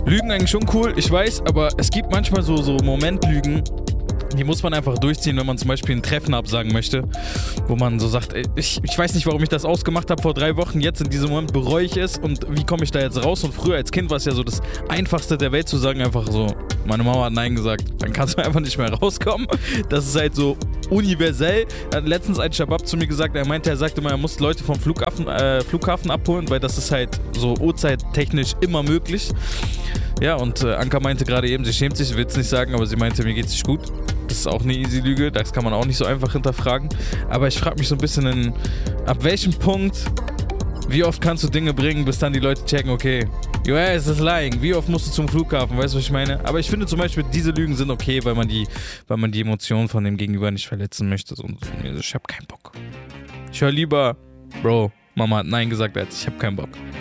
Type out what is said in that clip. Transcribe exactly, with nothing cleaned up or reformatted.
Lügen eigentlich schon cool, ich weiß, aber es gibt manchmal so, so Momentlügen, die muss man einfach durchziehen, wenn man zum Beispiel ein Treffen absagen möchte, wo man so sagt, ey, ich, ich weiß nicht, warum ich das ausgemacht habe vor drei Wochen, jetzt in diesem Moment bereue ich es und wie komme ich da jetzt raus? Und früher als Kind war es ja so das Einfachste der Welt zu sagen, einfach so, meine Mama hat Nein gesagt, dann kannst du einfach nicht mehr rauskommen. Das ist halt so universell. Er hat letztens ein Shabab zu mir gesagt, er meinte, er sagte mal, er muss Leute vom Flughafen, äh, Flughafen abholen, weil das ist halt so uhrzeittechnisch immer möglich. Ja, und äh, Anka meinte gerade eben, sie schämt sich, will es nicht sagen, aber sie meinte, mir geht's nicht gut. Das ist auch eine easy Lüge, das kann man auch nicht so einfach hinterfragen. Aber ich frage mich so ein bisschen, in, ab welchem Punkt, wie oft kannst du Dinge bringen, bis dann die Leute checken, okay, your ass is lying, wie oft musst du zum Flughafen, weißt du, was ich meine? Aber ich finde zum Beispiel, diese Lügen sind okay, weil man die, weil man die Emotionen von dem Gegenüber nicht verletzen möchte. So, ich hab keinen Bock. Ich höre lieber, Bro, Mama hat Nein gesagt, als ich hab keinen Bock.